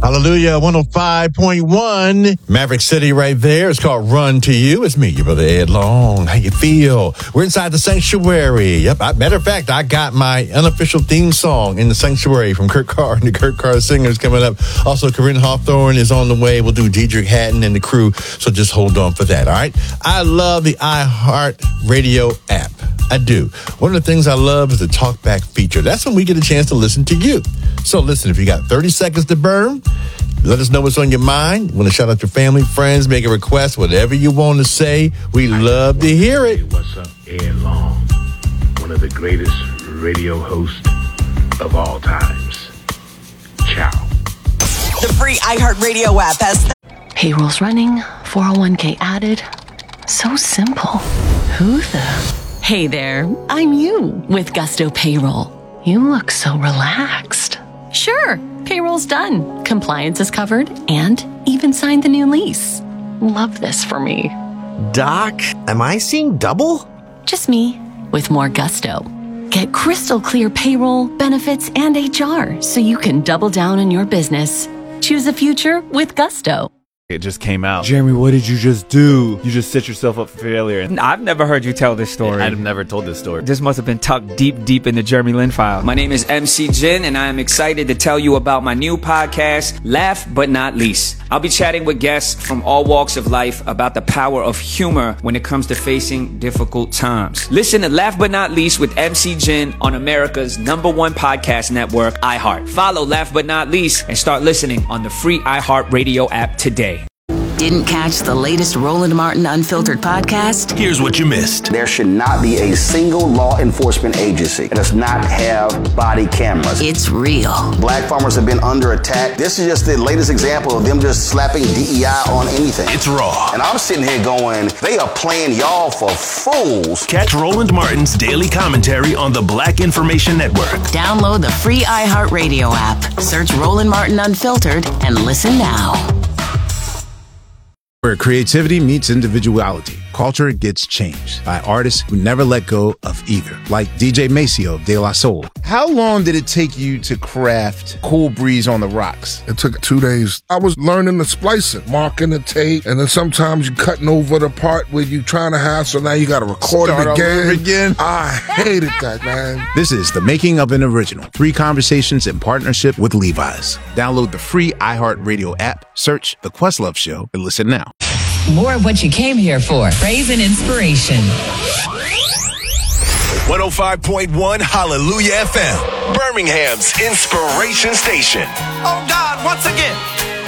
Hallelujah, 105.1. Maverick City right there. It's called Run to You. It's me, your brother Ed Long. How you feel? We're inside the sanctuary. Yep. Matter of fact, I got my unofficial theme song in the sanctuary from Kurt Carr and the Kurt Carr Singers coming up. Also, Corinne Hawthorne is on the way. We'll do Diedrich Hatton and the crew. So just hold on for that, all right? I love the iHeart Radio app. I do. One of the things I love is the talkback feature. That's when we get a chance to listen to you. So listen, if you got 30 seconds to burn, let us know what's on your mind. Want to shout out your family, friends, make a request, whatever you want to say. We love to hear it. Hey, what's up, Ed Long? One of the greatest radio hosts of all times. Ciao. The free iHeartRadio app has... Payroll's running, 401k added. So simple. Who the... Hey there, I'm you with Gusto Payroll. You look so relaxed. Sure, payroll's done. Compliance is covered and even signed the new lease. Love this for me. Doc, am I seeing double? Just me with more gusto. Get crystal clear payroll, benefits, and HR so you can double down on your business. Choose a future with Gusto. It just came out. Jeremy, what did you just do? You just set yourself up for failure. I've never heard you tell this story. I've never told this story. This must have been tucked deep in the Jeremy Lin file. My name is MC Jin, and I am excited to tell you about my new podcast, Laugh But Not Least. I'll be chatting with guests from all walks of life about the power of humor when it comes to facing difficult times. Listen to Laugh But Not Least with MC Jin on America's #1 podcast network, iHeart. Follow Laugh But Not Least and start listening on the free iHeart Radio app today. Didn't catch the latest Roland Martin Unfiltered podcast? Here's what you missed. There should not be a single law enforcement agency that does not have body cameras. It's real. Black farmers have been under attack. This is just the latest example of them just slapping DEI on anything. It's raw. And I'm sitting here going, they are playing y'all for fools. Catch Roland Martin's daily commentary on the Black Information Network. Download the free iHeartRadio app. Search Roland Martin Unfiltered and listen now. Where creativity meets individuality, culture gets changed by artists who never let go of either, like DJ Maceo of De La Soul. How long did it take you to craft Cool Breeze on the Rocks? It took 2 days. I was learning the splicing, marking the tape, and then sometimes you cutting over the part where you trying to have, so now you got to record it again. I hated that, man. This is the making of an original. 3 conversations in partnership with Levi's. Download the free iHeartRadio app, search The Questlove Show, and listen now. More of what you came here for. Praise and inspiration. 105.1 Hallelujah FM, Birmingham's inspiration station. Oh God, once again.